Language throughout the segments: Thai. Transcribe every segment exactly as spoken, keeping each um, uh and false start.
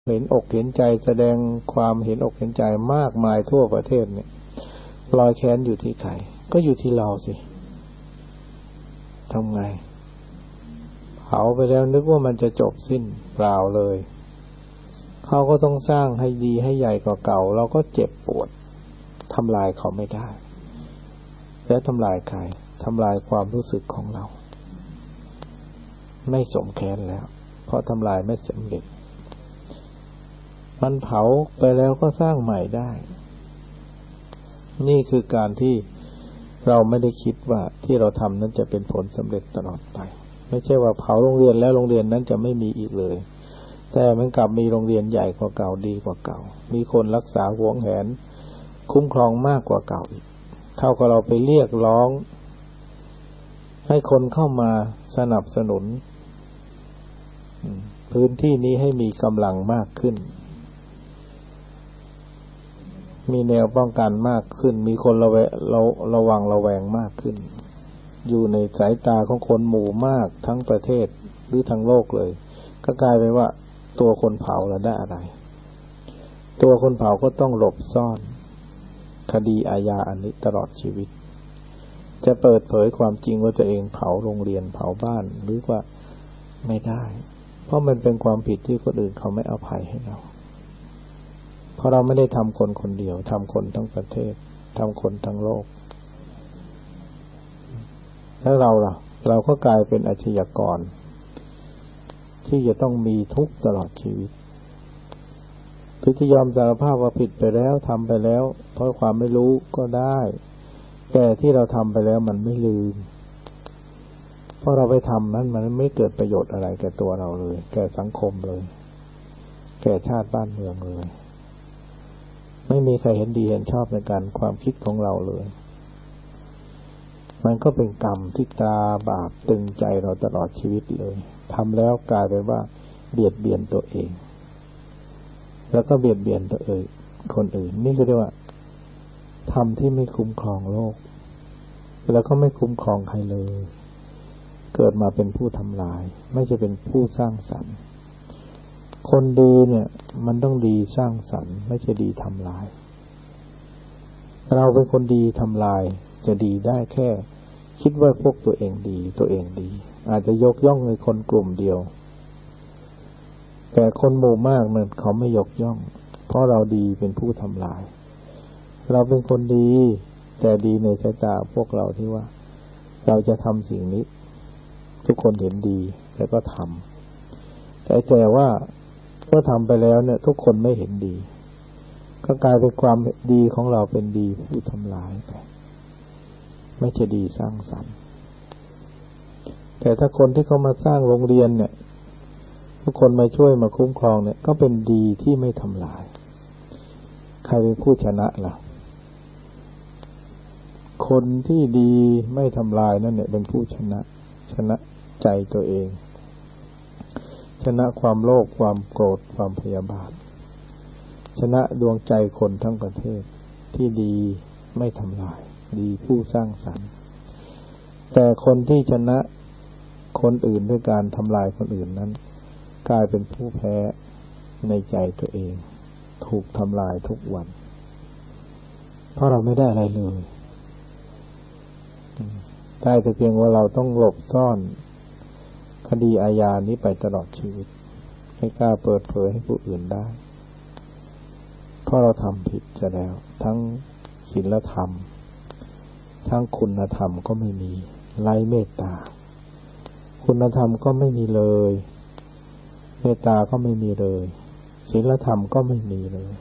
เห็นอกเห็นใจแสดงความเห็นอกเห็นใจมากมายทั่วประเทศเนี่ยรอยแค้นอยู่ที่ใครก็อยู่ที่เราสิทำไงเผาไปแล้วนึกว่ามันจะจบสิ้นเปล่าเลยเขาก็ต้องสร้างให้ดีให้ใหญ่กว่าเก่าเราก็เจ็บปวดทำลายเขาไม่ได้และทำลายใครทำลายความรู้สึกของเราไม่สมแค้นแล้วเพราะทำลายไม่สำเร็จมันเผาไปแล้วก็สร้างใหม่ได้นี่คือการที่เราไม่ได้คิดว่าที่เราทำนั้นจะเป็นผลสำเร็จตลอดไปไม่ใช่ว่าเผาโรงเรียนแล้วโรงเรียนนั้นจะไม่มีอีกเลยแต่มันกลับมีโรงเรียนใหญ่กว่าเก่าดีกว่าเก่ามีคนรักษาหวงแหนคุ้มครองมากกว่าเก่าอีกเท่ากับเราไปเรียกร้องให้คนเข้ามาสนับสนุนพื้นที่นี้ให้มีกำลังมากขึ้นมีแนวป้องกันมากขึ้นมีคนระแวระระวังระแวงมากขึ้นอยู่ในสายตาของคนหมู่มากทั้งประเทศหรือทั้งโลกเลยก็กลายเป็นว่าตัวคนเผาเราได้อะไรตัวคนเผาก็ต้องหลบซ่อนคดีอาญาอันนี้ตลอดชีวิตจะเปิดเผยความจริงว่าตัวเองเผาโรงเรียนเผาบ้านหรือว่าไม่ได้เพราะมันเป็นความผิดที่คนอื่นเขาไม่อภัยให้เราเพราะเราไม่ได้ทำคนคนเดียวทำคนทั้งประเทศทำคนทั้งโลกแล้วเราล่ะเราก็กลายเป็นอาชญากรที่จะต้องมีทุกข์ตลอดชีวิตคือที่ยอมสารภาพว่าผิดไปแล้วทำไปแล้วเพราะความไม่รู้ก็ได้แต่ที่เราทำไปแล้วมันไม่ลืมเพราะเราไปทำนั้นมันไม่เกิดประโยชน์อะไรแก่ตัวเราเลยแก่สังคมเลยแก่ชาติบ้านเมืองเลยไม่มีใครเห็นดีเห็นชอบในการความคิดของเราเลยมันก็เป็นกรรมที่ตราบาปตึงใจเราตลอดชีวิตเลยทำแล้วกลายเป็นว่าเบียดเบียนตัวเองแล้วก็เบียดเบียนตัวเองคนอื่นนี่คือเรียกว่าทำที่ไม่คุ้มครองโลกแล้วก็ไม่คุ้มครองใครเลยเกิดมาเป็นผู้ทำลายไม่ใช่เป็นผู้สร้างสรรค์คนดีเนี่ยมันต้องดีสร้างสรรค์ไม่ใช่ดีทำลายเราเป็นคนดีทำลายจะดีได้แค่คิดว่าพวกตัวเองดีตัวเองดีอาจจะยกย่องในคนกลุ่มเดียวแต่คนหมู่มากเนี่ยเขาไม่ยกย่องเพราะเราดีเป็นผู้ทำลายเราเป็นคนดีแต่ดีในสายตาพวกเราที่ว่าเราจะทำสิ่งนี้ทุกคนเห็นดีแล้วก็ทำแต่แต่ว่าเมื่อทำไปแล้วเนี่ยทุกคนไม่เห็นดีก็กลายเป็นความดีของเราเป็นดีผู้ทำลายไปไม่ใช่ดีสร้างสรรค์แต่ถ้าคนที่เขามาสร้างโรงเรียนเนี่ยทุกคนมาช่วยมาคุ้มครองเนี่ยก็เป็นดีที่ไม่ทำลายใครเป็นผู้ชนะล่ะคนที่ดีไม่ทำลายนั่นเนี่ยเป็นผู้ชนะชนะใจตัวเองชนะความโลภความโกรธความพยาบาทชนะดวงใจคนทั้งประเทศที่ดีไม่ทำลายดีผู้สร้างสรรค์แต่คนที่ชนะคนอื่นด้วยการทำลายคนอื่นนั้นกลายเป็นผู้แพ้ในใจตัวเองถูกทำลายทุกวันเพราะเราไม่ได้อะไรเลยได้แต่เพียงว่าเราต้องหลบซ่อนคดีอาญานี้ไปตลอดชีวิตไม่กล้าเปิดเผยให้ผู้อื่นได้เพราะเราทำผิดจะแล้วทั้งศีลธรรมทั้งคุณธรรมก็ไม่มีไร้เมตตาคุณธรรมก็ไม่มีเลยเมตตาก็ไม่มีเลยศีลธรรมก็ไม่มีเลย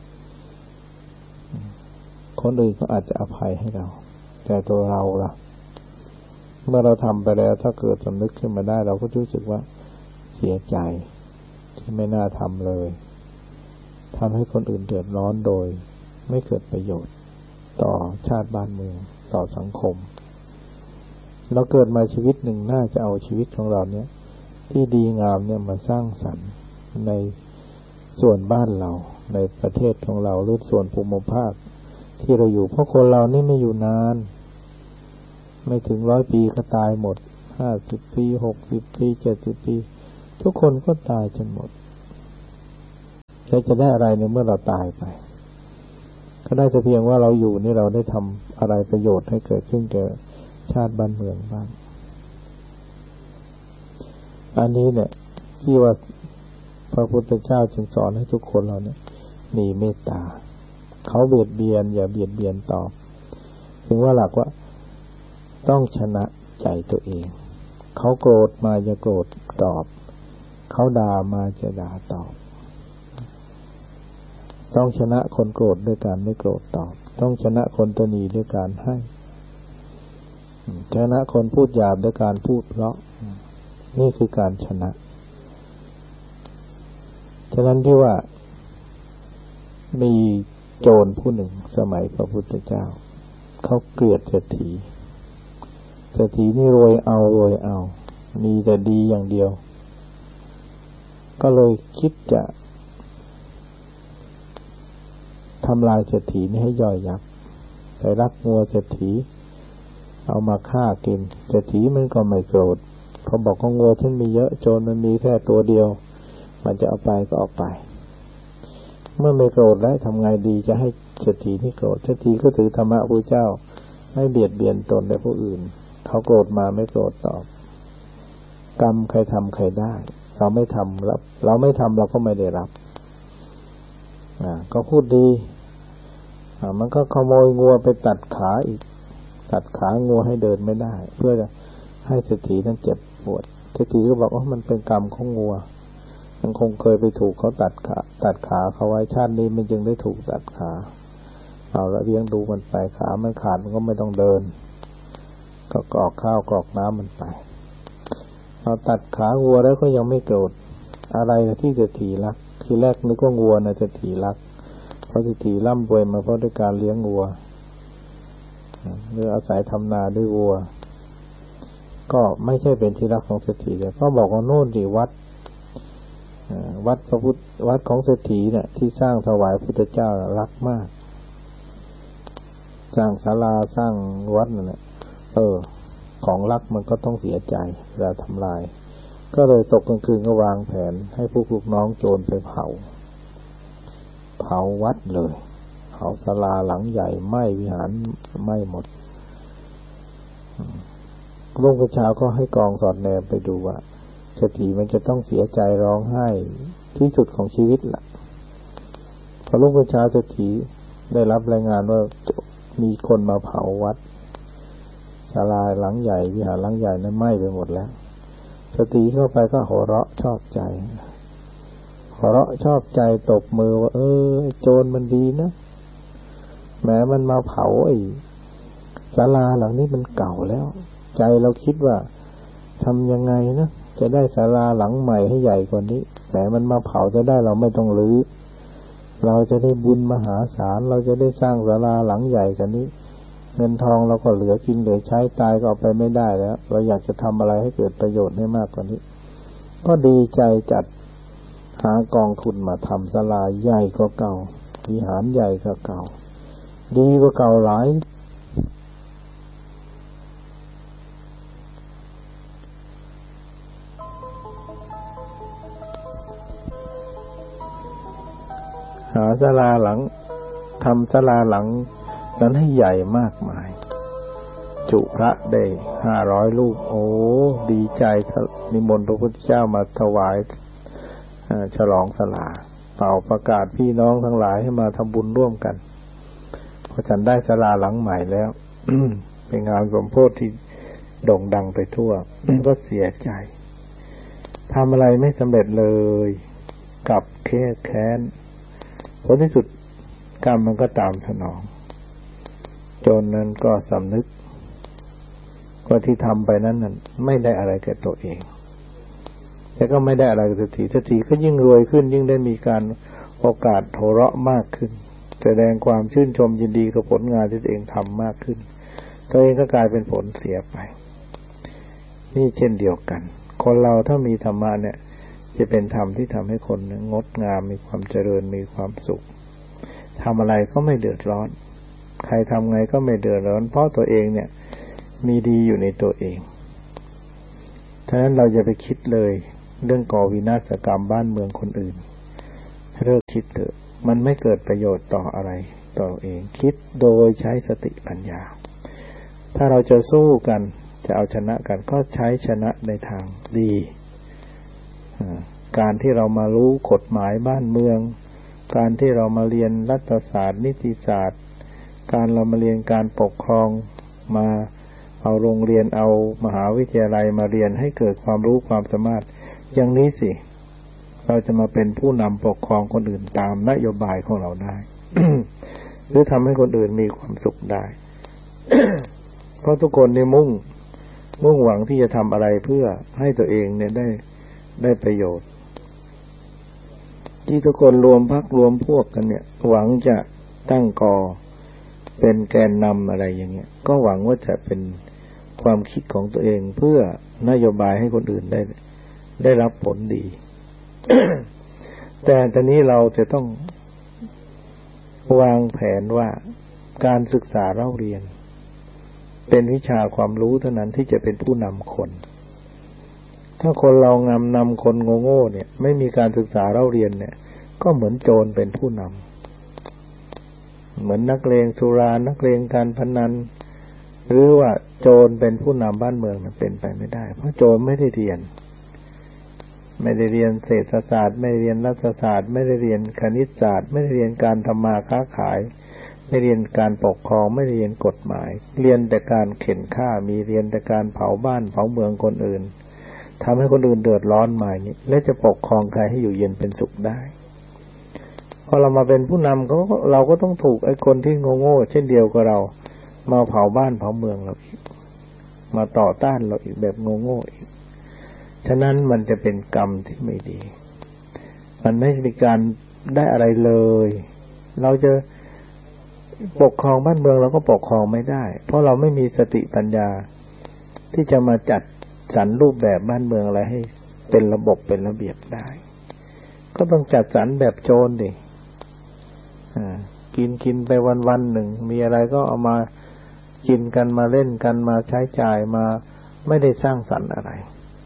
คนอื่นก็อาจจะอภัยให้เราแต่ตัวเราล่ะเมื่อเราทำไปแล้วถ้าเกิดสำนึกขึ้นมาได้เราก็รู้สึกว่าเสียใจที่ไม่น่าทำเลยทำให้คนอื่นเดือดร้อนโดยไม่เกิดประโยชน์ต่อชาติบ้านเมืองต่อสังคมเราเกิดมาชีวิตหนึ่งน่าจะเอาชีวิตของเราเนี่ยที่ดีงามเนี่ยมาสร้างสรรค์ในส่วนบ้านเราในประเทศของเราหรือส่วนภูมิภาคที่เราอยู่เพราะคนเรานี่ไม่อยู่นานไม่ถึงร้อยปีก็ตายหมดห้าสิบปีหกสิบปีเจ็ดสิบปีทุกคนก็ตายจนหมดเราจะได้อะไรในเมื่อเราตายไปก็ได้แต่เพียงว่าเราอยู่นี่เราได้ทำอะไรประโยชน์ให้เกิดขึ้นแก่ชาติบ้านเมืองบ้างอันนี้เนี่ยที่ว่าพระพุทธเจ้าจึงสอนให้ทุกคนเราเนี่ยมีเมตตาเขาเบียดเบียนอย่าเบียดเบียนตอบถึงว่าหลักว่าต้องชนะใจตัวเองเขาโกรธมาจะโกรธตอบเขาด่ามาจะด่าตอบต้องชนะคนโกรธด้วยการไม่โกรธตอบต้องชนะคนตนีด้วยการให้ชนะคนพูดหยาบด้วยการพูดเพราะนี่คือการชนะฉะนั้นที่ว่ามีโจรผู้หนึ่งสมัยพระพุทธเจ้าเขาเกลียดเศรษฐีเศรษฐีนี่รวยเอารวยเอามีแต่ดีอย่างเดียวก็เลยคิดจะทำลายเศรษฐีนี่ให้ย่อยยับไปรักงัวเศรษฐีเอามาฆ่ากินเศรษฐีมันก็ไม่โกรธเขาบอกว่างัวฉันมีเยอะโจรมันมีแค่ตัวเดียวมันจะเอาไปก็เอาไปเมื่อไม่โกรธแล้วทำไงดีจะให้เศรษฐีนี่โกรธเศรษฐีก็ถือธรรมะพระเจ้าไม่เบียดเบียนตนและผู้อื่นเขาโกรธมาไม่โกรธตอบกรรมใครทำใครได้เราไม่ทำรับเราไม่ทำเราก็ไม่ได้รับอ่าก็พูดดีอ่ามันก็ขโมยงัวไปตัดขาอีกตัดขางัวให้เดินไม่ได้เพื่อจะให้เศรษฐีนั้นเจ็บปวดเศรษฐีก็บอกว่ามันเป็นกรรมของงัวมันคงเคยไปถูกเขาตัดขาตัดขาเขาไว้ชาตินี้มันจึงได้ถูกตัดขาเอาละเลี้ยงดูมันไปขามันขาดมันก็ไม่ต้องเดินก็กรอกข้าวกรอกน้ำมันไปเอาตัดขางัวแล้วก็ยังไม่โกรธอะไรที่เศรษฐีรักทีแรกนึกว่างัวนะเศรษฐีรักเพราะเศรษฐีร่ำรวยมาเพราะด้วยการเลี้ยงงัวหรืออาศัยทำนาด้วยวัวก็ไม่ใช่เป็นที่รักของเศรษฐีเลยก็บอกว่าโน่นดิวัดวัดพระพุทธวัดของเศรษฐีเนี่ยที่สร้างถวายพุทธเจ้ารักมากสร้างศาลาสร้างวัดนั่นแหละเออของรักมันก็ต้องเสียใจเวลาทำลายก็เลยตกกลางคืนก็วางแผนให้พวกลูกน้องโจรไปเผาเผาวัดเลยเผาศาลาหลังใหญ่ไหม้วิหารไหม้หมดรุ่งเช้าก็ให้กองสอดแนมไปดูว่าเศรษฐีมันจะต้องเสียใจร้องไห้ที่สุดของชีวิตล่ะพอรุ่งเช้าเศรษฐีได้รับรายงานว่ามีคนมาเผาวัดศาลาหลังใหญ่วิหารหลังใหญ่นั้นไหม้ไปหมดแล้วเศรษฐีเข้าไปก็หัวเราะชอบใจหัวเราะชอบใจตบมือว่าเออโจรมันดีนะแม้มันมาเผาไอ้ศาลาหลังนี้มันเก่าแล้วใจเราคิดว่าทำยังไงนะจะได้ศาลาหลังใหม่ให้ใหญ่กว่านี้แต่มันมาเผาจะได้เราไม่ต้องรื้อเราจะได้บุญมหาศาลเราจะได้สร้างศาลาหลังใหญ่กว่านี้เงินทองเราก็เหลือกินเหลือใช้ตายก็เอาไปไม่ได้แล้วเราอยากจะทำอะไรให้เกิดประโยชน์ให้มากกว่านี้ก็ดีใจจัดหากองทุนมาทำศาลาใหญ่กว่าเก่าวิหารใหญ่กว่าเก่าดีกว่าเก่าหลายหาศาลาหลังทำศาลาหลังนั้นให้ใหญ่มากมายจุพระได้ห้าร้อยรูปโอ้ดีใจนิมนต์พระพุทธเจ้ามาถวายฉลองศาลาเป่าประกาศพี่น้องทั้งหลายให้มาทำบุญร่วมกันเพราะฉันได้ศาลาหลังใหม่แล้ว เป็นงานสมโภชที่โด่งดังไปทั่ว ก็เสียใจทำอะไรไม่สำเร็จเลยกับแค่แค้นผลที่สุดกรรมมันก็ตามสนองโจรนั้นก็สำนึกว่าที่ทำไปนั้นนั้นไม่ได้อะไรแก่ตัวเองแต่ก็ไม่ได้อะไรกับเศรษฐีเศรษฐีก็ยิ่งรวยขึ้นยิ่งได้มีการโอกาสโหเราะมากขึ้นแสดงความชื่นชมยินดีกับผลงานที่ตัวเองทำมากขึ้นตัวเองก็กลายเป็นผลเสียไปนี่เช่นเดียวกันคนเราถ้ามีธรรมะเนี่ยจะเป็นธรรมที่ทำให้คนงดงามมีความเจริญมีความสุขทำอะไรก็ไม่เดือดร้อนใครทำไงก็ไม่เดือดร้อนเพราะตัวเองเนี่ยมีดีอยู่ในตัวเองฉะนั้นเราอย่าไปคิดเลยเรื่องก่อวินาศกรรมบ้านเมืองคนอื่นเลิกคิดเถอะมันไม่เกิดประโยชน์ต่ออะไรต่อเองคิดโดยใช้สติปัญญาถ้าเราจะสู้กันจะเอาชนะกันก็ใช้ชนะในทางดีการที่เรามารู้กฎหมายบ้านเมืองการที่เรามาเรียนรัฐศาสตร์นิติศาสตร์การเรามาเรียนการปกครองมาเอาโรงเรียนเอามหาวิทยาลัยมาเรียนให้เกิดความรู้ความสามารถอย่างนี้สิเราจะมาเป็นผู้นำปกครองคนอื่นตามนโยบายของเราได้ หรือทำให้คนอื่นมีความสุขได้ เพราะทุกคนเนี่ยมุ่งมุ่งหวังที่จะทำอะไรเพื่อให้ตัวเองเนี่ยได้ได้ประโยชน์ที่ทุกคนรวมพรรครวมพวกกันเนี่ยหวังจะตั้งกอเป็นแกนนำอะไรอย่างเงี้ยก็หวังว่าจะเป็นความคิดของตัวเองเพื่อนโยบายให้คนอื่นได้ได้รับผลดี แต่ตอนนี้เราจะต้องวางแผนว่าการศึกษาเล่าเรียนเป็นวิชาความรู้เท่านั้นที่จะเป็นผู้นำคนถ้าคนเรานำนำคนโง่ๆเนี่ยไม่มีการศึกษาเล่าเรียนเนี่ยก็เหมือนโจรเป็นผู้นำเหมือนนักเลงสุรานักเลงการพนันหรือว่าโจรเป็นผู้นำบ้านเมืองเป็นไปไม่ได้เพราะโจรไม่ได้เรียนไม่ได้เรียนเศรษฐศาสตร์ไม่ได้เรียนรัฐศาสตร์ไม่ได้เรียนคณิตศาสตร์ไม่ได้เรียนการทำมาค้าขายไม่เรียนการปกครองไม่ได้เรียนกฎหมายเรียนแต่การเข็นฆ่ามีเรียนแต่การเผาบ้านเผาเมืองคนอื่นทำให้คนอื่นเดือดร้อนมาอย่างนี้แล้วจะปกครองใครให้อยู่เย็นเป็นสุขได้พอเรามาเป็นผู้นำก็เราก็ต้องถูกไอ้คนที่โง่ๆเช่นเดียวกับเรามาเผาบ้านเผาเมืองเราอีกมาต่อต้านเราอีกแบบโง่ๆอีกฉะนั้นมันจะเป็นกรรมที่ไม่ดีมันไม่มีการได้อะไรเลยเราจะปกครองบ้านเมืองเราก็ปกครองไม่ได้เพราะเราไม่มีสติปัญญาที่จะมาจัดสรรรูปแบบบ้านเมืองอะไรให้เป็นระบบเป็นระเบียบได้ก็ต้องจัดสรรแบบโจรดิกินกินไปวันๆหนึ่งมีอะไรก็เอามากินกันมาเล่นกันมาใช้จ่ายมาไม่ได้สร้างสรรค์อะไร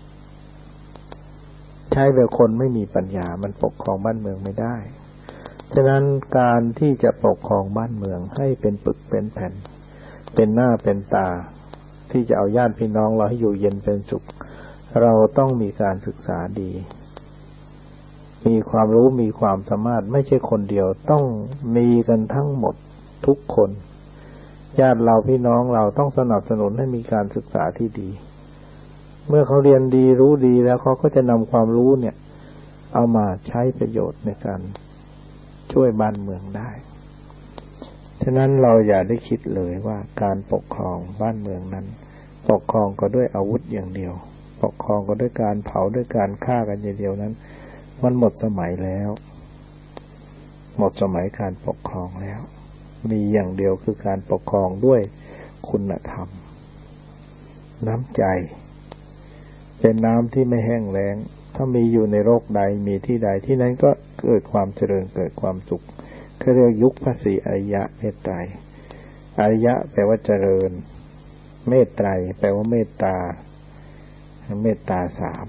ใช้แบบคนไม่มีปัญญามันปกครองบ้านเมืองไม่ได้ฉะนั้นการที่จะปกครองบ้านเมืองให้เป็นปึกเป็นแผ่นเป็นหน้าเป็นตาที่จะเอาญาติพี่น้องเราให้อยู่เย็นเป็นสุขเราต้องมีการศึกษาดีมีความรู้มีความสามารถไม่ใช่คนเดียวต้องมีกันทั้งหมดทุกคนญาติเราพี่น้องเราต้องสนับสนุนให้มีการศึกษาที่ดีเมื่อเขาเรียนดีรู้ดีแล้วเขาก็จะนำความรู้เนี่ยเอามาใช้ประโยชน์ในการช่วยบ้านเมืองได้ฉะนั้นเราอย่าได้คิดเลยว่าการปกครองบ้านเมืองนั้นปกครองก็ด้วยอาวุธอย่างเดียวปกครองก็ด้วยการเผาด้วยการฆ่ากันอย่างเดียวนั้นมันหมดสมัยแล้วหมดสมัยการปกครองแล้วมีอย่างเดียวคือการปกครองด้วยคุณธรรมน้ำใจเป็นน้ำที่ไม่แห้งแล้งถ้ามีอยู่ในโลกใดมีที่ใดที่นั้นก็เกิดความเจริญเกิดความสุขเขาเรียกยุคพระศรีอริยะเมตไตรอริยะแปลว่าเจริญเมตไตรแปลว่าเมตตาเมตตาสาม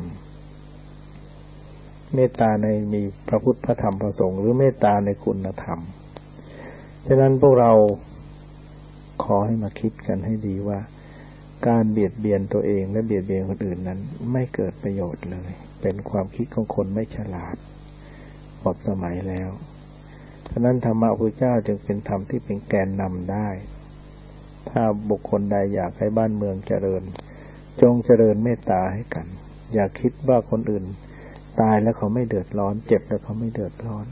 เมตตาในมีพระพุทธพระธรรมพระสงฆ์หรือเมตตาในคุณธรรมฉะนั้นพวกเราขอให้มาคิดกันให้ดีว่าการเบียดเบียนตัวเองและเบียดเบียนคนอื่นนั้นไม่เกิดประโยชน์เลยเป็นความคิดของคนไม่ฉลาดหมดสมัยแล้วฉะนั้นธรรมะพระเจ้าจึงเป็นธรรมที่เป็นแกนนำได้ถ้าบุคคลใดอยากให้บ้านเมืองเจริญจงเจริญเมตตาให้กันอย่าคิดว่าคนอื่นตายแล้วเขาไม่เดือดร้อนเจ็บแล้วเขาไม่เดือดร้อน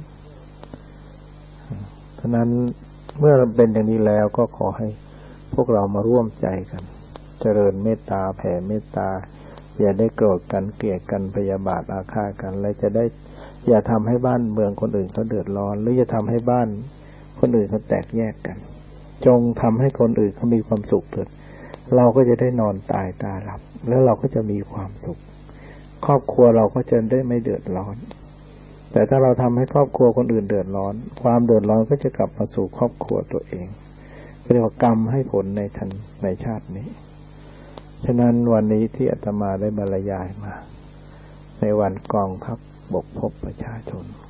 ฉะนั้นเมื่อเป็นอย่างนี้แล้วก็ขอให้พวกเรามาร่วมใจกันเจริญเมตตาแผ่เมตตาอย่าได้โกรธกันเกลียดกันพยาบาทอาฆาตกันและจะได้อย่าทำให้บ้านเมืองคนอื่นเขาเดือดร้อนหรืออย่าทำให้บ้านคนอื่นเขาแตกแยกกันจงทำให้คนอื่นเขามีความสุขเถิดเราก็จะได้นอนตายตาหลับแล้วเราก็จะมีความสุขครอบครัวเราก็จะได้ไม่เดือดร้อนแต่ถ้าเราทำให้ครอบครัวคนอื่นเดือดร้อนความเดือดร้อนก็จะกลับมาสู่ครอบครัวตัวเองเรียกว่ากรรมให้ผลในทันในชาตินี้ฉะนั้นวันนี้ที่อาตมาได้บรรยายมาในวันกองทัพบกพบประชาชน